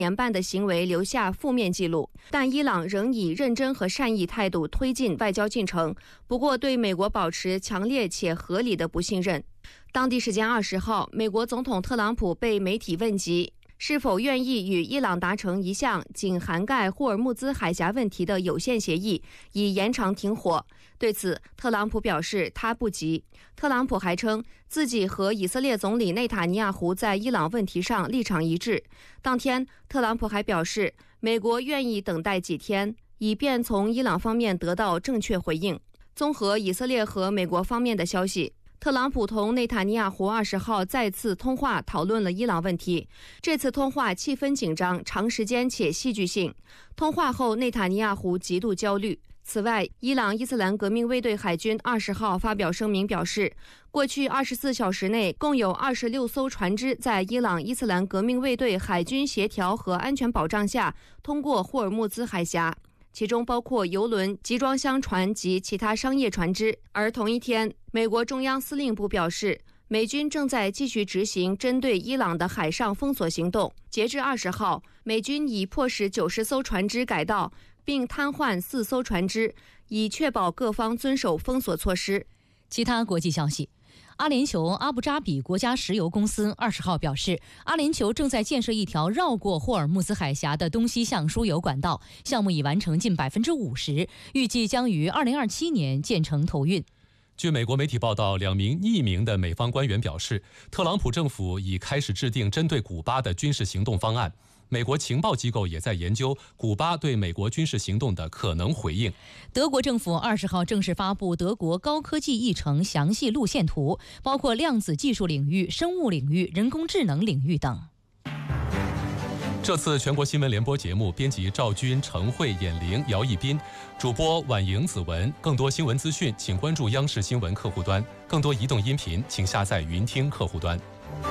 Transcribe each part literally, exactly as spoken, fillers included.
年半的行为留下负面记录，但伊朗仍以认真和善意态度推进外交进程，不过对美国保持强烈且合理的不信任。当地时间二十号，美国总统特朗普被媒体问及是否愿意与伊朗达成一项仅涵盖霍尔木兹海峡问题的有限协议，以延长停火。对此，特朗普表示他不急。特朗普还称自己和以色列总理内塔尼亚胡在伊朗问题上立场一致。当天，特朗普还表示，美国愿意等待几天，以便从伊朗方面得到正确回应。综合以色列和美国方面的消息，特朗普同内塔尼亚胡二十号再次通话，讨论了伊朗问题。这次通话气氛紧张、长时间且戏剧性。通话后，内塔尼亚胡极度焦虑。此外，伊朗伊斯兰革命卫队海军二十号发表声明表示，过去二十四小时内，共有二十六艘船只在伊朗伊斯兰革命卫队海军协调和安全保障下通过霍尔木兹海峡，其中包括油轮、集装箱船及其他商业船只。而同一天，美国中央司令部表示，美军正在继续执行针对伊朗的海上封锁行动。截至二十号，美军已迫使九十艘船只改道，并瘫痪四艘船只，以确保各方遵守封锁措施。 其他国际消息，阿联酋阿布扎比国家石油公司二十号表示，阿联酋正在建设一条绕过霍尔木兹海峡的东西向输油管道，项目已完成近百分之五十，预计将于二零二七年建成投运。 据美国媒体报道，两名匿名的美方官员表示，特朗普政府已开始制定针对古巴的军事行动方案。美国情报机构也在研究古巴对美国军事行动的可能回应。 德国政府二十号正式发布德国高科技议程详细路线图，包括量子技术领域、生物领域、人工智能领域等。 这次全国新闻联播节目，编辑赵军、程慧、闫玲、姚一斌，主播婉莹、子文。更多新闻资讯，请关注央视新闻客户端；更多移动音频，请下载云听客户端。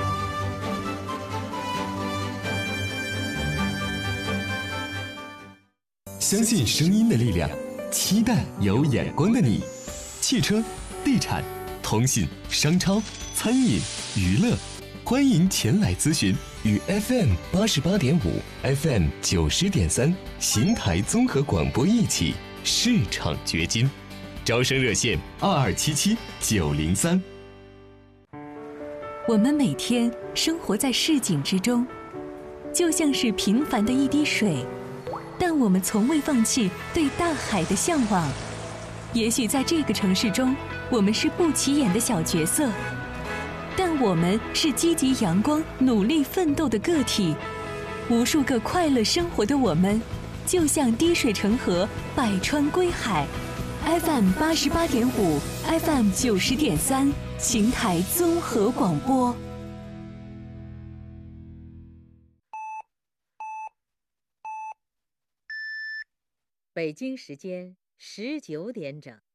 相信声音的力量，期待有眼光的你。汽车、地产、通信、商超、餐饮、娱乐，欢迎前来咨询。与 F M 八十八点五、F M 九十点三邢台综合广播一起市场掘金。招生热线二二七七九零三。 我们每天生活在市井之中，就像是平凡的一滴水，但我们从未放弃对大海的向往。也许在这个城市中，我们是不起眼的小角色，但我们是积极阳光、努力奋斗的个体。无数个快乐生活的我们，就像滴水成河，百川归海。F M 八十八点五 ，F M 九十点三，邢台综合广播。 北京时间十九点整。